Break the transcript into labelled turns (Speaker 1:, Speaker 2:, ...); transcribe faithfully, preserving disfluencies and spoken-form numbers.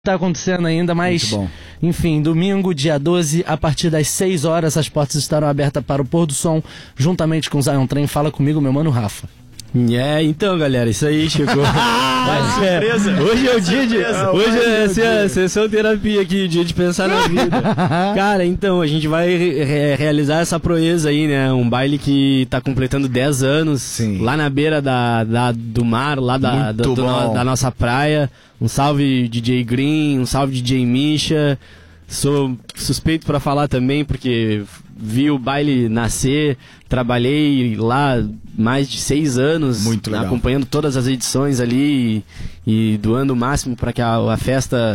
Speaker 1: tá acontecendo ainda, mas enfim, domingo, dia doze, a partir das seis horas, as portas estarão abertas para o pôr do som, juntamente com o Zion Train. Fala comigo, meu mano Rafa.
Speaker 2: É, então, galera, isso aí chegou. Mas, é, hoje é o dia de. Hoje é a sessão terapia aqui, o dia de pensar na vida. Cara, então, a gente vai re realizar essa proeza aí, né? Um baile que tá completando dez anos. Sim. Lá na beira da, da, do mar, lá da, da, do, da nossa praia. Um salve D J Green, um salve D J Misha. Sou suspeito pra falar também, porque vi o baile nascer, trabalhei lá mais de seis anos, acompanhando todas as edições ali e, e doando o máximo para que a, a festa